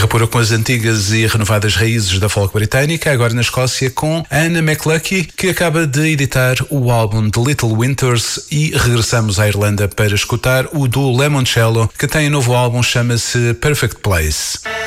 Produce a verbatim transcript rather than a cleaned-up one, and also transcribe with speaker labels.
Speaker 1: Terra pura com as antigas e renovadas raízes da folk britânica, agora na Escócia com Anna McLuckie, que acaba de editar o álbum The Little Winters, e regressamos à Irlanda para escutar o do Lemoncello, que tem um novo álbum, chama-se Perfect Place.